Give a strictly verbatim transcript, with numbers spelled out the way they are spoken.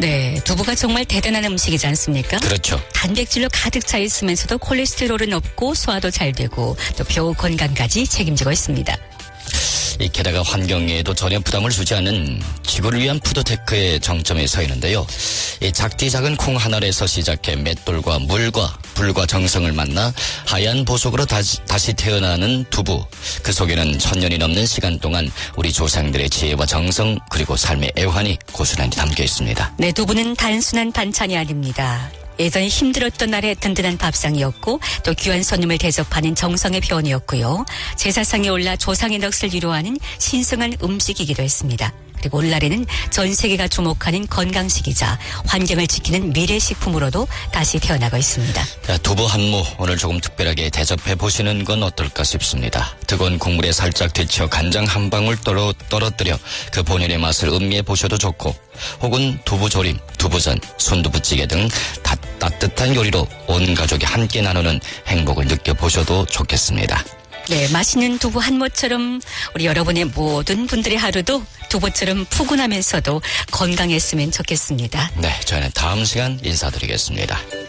네, 두부가 정말 대단한 음식이지 않습니까? 그렇죠. 단백질로 가득 차 있으면서도 콜레스테롤은 없고 소화도 잘 되고 또 뼈 건강까지 책임지고 있습니다. 이 게다가 환경에도 전혀 부담을 주지 않는 지구를 위한 푸드테크의 정점에 서 있는데요. 이 작디 작은 콩 한 알에서 시작해 맷돌과 물과 불과 정성을 만나 하얀 보석으로 다시, 다시 태어나는 두부. 그 속에는 천년이 넘는 시간 동안 우리 조상들의 지혜와 정성 그리고 삶의 애환이 고스란히 담겨 있습니다. 네, 두부는 단순한 반찬이 아닙니다. 예전에 힘들었던 날의 든든한 밥상이었고 또 귀한 손님을 대접하는 정성의 표현이었고요. 제사상에 올라 조상의 넋을 위로하는 신성한 음식이기도 했습니다. 그리고 오늘날에는 전 세계가 주목하는 건강식이자 환경을 지키는 미래식품으로도 다시 태어나고 있습니다. 자, 두부 한모 오늘 조금 특별하게 대접해 보시는 건 어떨까 싶습니다. 뜨거운 국물에 살짝 데쳐 간장 한 방울 떨어, 떨어뜨려 그 본연의 맛을 음미해 보셔도 좋고 혹은 두부조림, 두부전, 순두부찌개 등 다, 따뜻한 요리로 온 가족이 함께 나누는 행복을 느껴보셔도 좋겠습니다. 네, 맛있는 두부 한모처럼 우리 여러분의 모든 분들의 하루도 두부처럼 푸근하면서도 건강했으면 좋겠습니다. 네, 저희는 다음 시간 인사드리겠습니다.